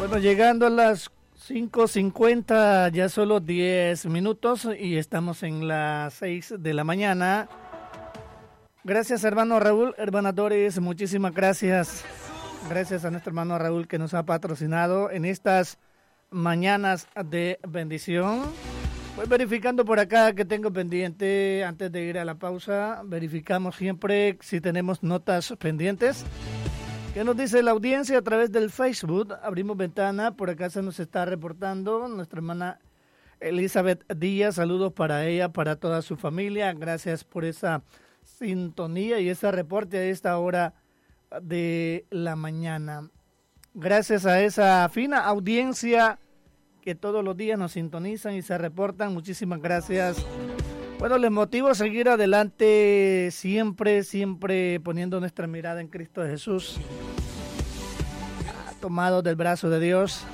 Bueno, llegando a las 5:50, ya solo 10 minutos y estamos en las 6 de la mañana. Gracias, hermano Raúl, hermana Doris, muchísimas gracias. Gracias a nuestro hermano Raúl que nos ha patrocinado en estas mañanas de bendición. Voy verificando por acá que tengo pendiente antes de ir a la pausa. Verificamos siempre si tenemos notas pendientes. ¿Qué nos dice la audiencia a través del Facebook? Abrimos ventana, por acá se nos está reportando nuestra hermana Elizabeth Díaz. Saludos para ella, para toda su familia. Gracias por esa sintonía y ese reporte a esta hora de la mañana. Gracias a esa fina audiencia que todos los días nos sintonizan y se reportan. Muchísimas gracias. Bueno, les motivo a seguir adelante siempre poniendo nuestra mirada en Cristo Jesús, tomados del brazo de Dios.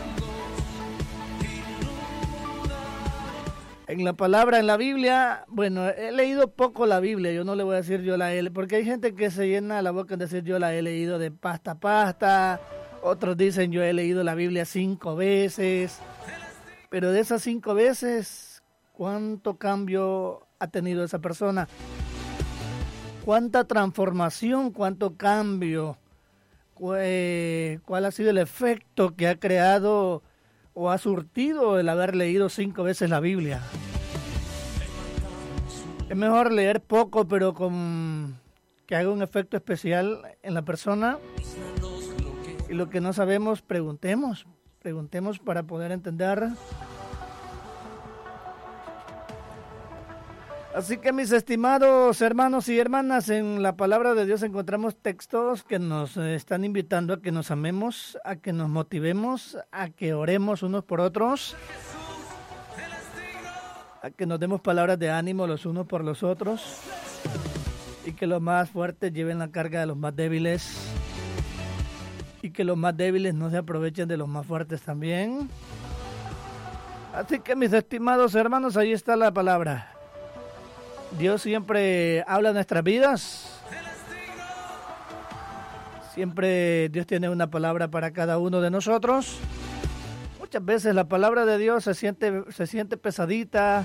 En la palabra, en la Biblia, bueno, he leído poco la Biblia, yo no le voy a decir yo la he, porque hay gente que se llena la boca en decir yo la he leído de pasta a pasta, otros dicen yo he leído la Biblia 5 veces, pero de esas 5 veces, ¿cuánto cambio ha tenido esa persona? ¿Cuánta transformación, cuánto cambio? ¿Cuál ha sido el efecto que ha creado o ha surtido el haber leído 5 veces la Biblia? Es mejor leer poco, pero con que haga un efecto especial en la persona. Y lo que no sabemos, preguntemos para poder entender. Así que mis estimados hermanos y hermanas, en la palabra de Dios encontramos textos que nos están invitando a que nos amemos, a que nos motivemos, a que oremos unos por otros, a que nos demos palabras de ánimo los unos por los otros y que los más fuertes lleven la carga de los más débiles y que los más débiles no se aprovechen de los más fuertes también. Así que mis estimados hermanos, ahí está la palabra. Dios siempre habla en nuestras vidas. Siempre Dios tiene una palabra para cada uno de nosotros. Muchas veces la palabra de Dios se siente pesadita.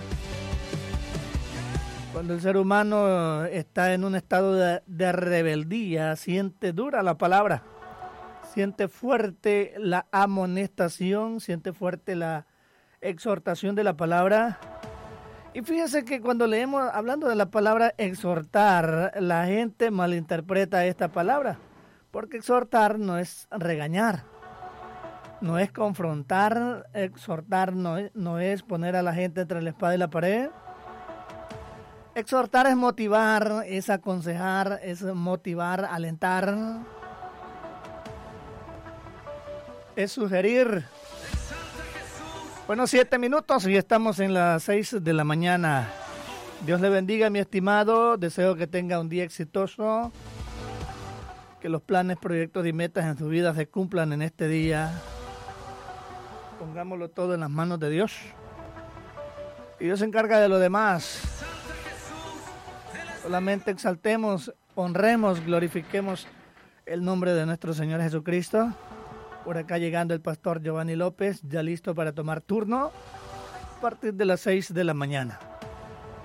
Cuando el ser humano está en un estado de rebeldía, siente dura la palabra. Siente fuerte la amonestación, siente fuerte la exhortación de la palabra. Y fíjense que cuando leemos, hablando de la palabra exhortar, la gente malinterpreta esta palabra, porque exhortar no es regañar, no es confrontar, exhortar no es poner a la gente entre la espada y la pared. Exhortar es motivar, es aconsejar, es motivar, alentar, es sugerir. Bueno, 7 minutos y estamos en las 6 de la mañana. Dios le bendiga, mi estimado. Deseo que tenga un día exitoso. Que los planes, proyectos y metas en su vida se cumplan en este día. Pongámoslo todo en las manos de Dios. Y Dios se encarga de lo demás. Solamente exaltemos, honremos, glorifiquemos el nombre de nuestro Señor Jesucristo. Por acá llegando el pastor Giovanni López, ya listo para tomar turno a partir de las 6 de la mañana.